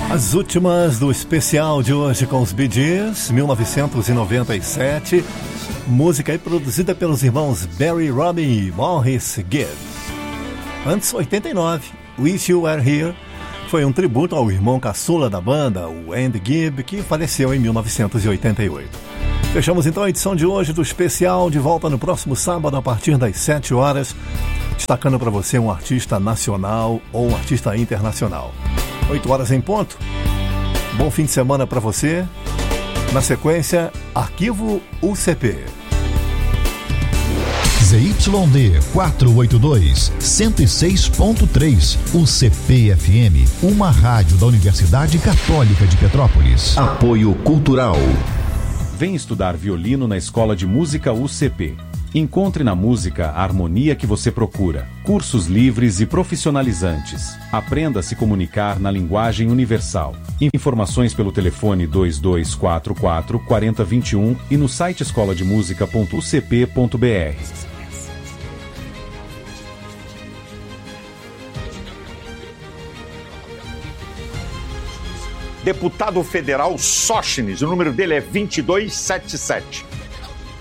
As últimas do especial de hoje com os Bee Gees, 1997. Música aí produzida pelos irmãos Barry, Robin e Maurice Gibb. Antes, 89, Wish You Were Here, foi um tributo ao irmão caçula da banda, o Andy Gibb, que faleceu em 1988. Fechamos então a edição de hoje do especial, de volta no próximo sábado a partir das 7 horas, destacando para você um artista nacional ou um artista internacional. 8 horas em ponto. Bom fim de semana para você. Na sequência, Arquivo UCP. ZYD 482, 106.3, UCP-FM, uma rádio da Universidade Católica de Petrópolis. Apoio Cultural. Vem estudar violino na Escola de Música UCP. Encontre na música a harmonia que você procura. Cursos livres e profissionalizantes. Aprenda a se comunicar na linguagem universal. Informações pelo telefone 2244 4021 e no site escolademusica.ucp.br. Deputado federal Sóstenes, o número dele é 2277.